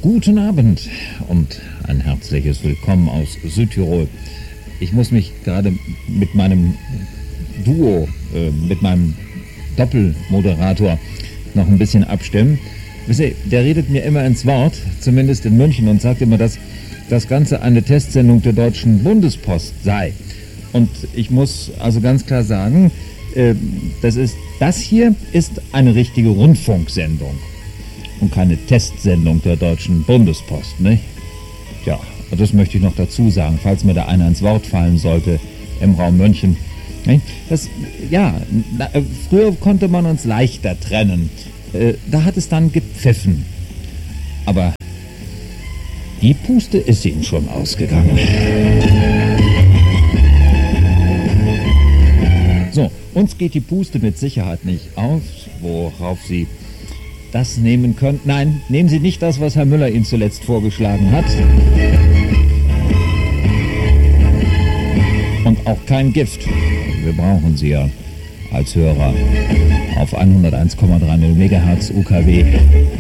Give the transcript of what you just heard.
Guten Abend und ein herzliches Willkommen aus Südtirol. Ich muss mich gerade mit meinem Duo, mit meinem Doppelmoderator noch ein bisschen abstimmen. Wisst ihr, der redet mir immer ins Wort, zumindest in München, und sagt immer, dass das Ganze eine Testsendung der Deutschen Bundespost sei. Und ich muss also ganz klar sagen, das hier ist eine richtige Rundfunksendung und keine Testsendung der Deutschen Bundespost, ne? Ja, das möchte ich noch dazu sagen, falls mir da einer ins Wort fallen sollte im Raum München. Ne? Früher konnte man uns leichter trennen. Da hat es dann gepfiffen. Aber die Puste ist ihnen schon ausgegangen. So, uns geht die Puste mit Sicherheit nicht aus, worauf Sie das nehmen können. Nein, nehmen Sie nicht das, was Herr Müller Ihnen zuletzt vorgeschlagen hat. Und auch kein Gift. Wir brauchen Sie ja als Hörer auf 101,30 MHz UKW.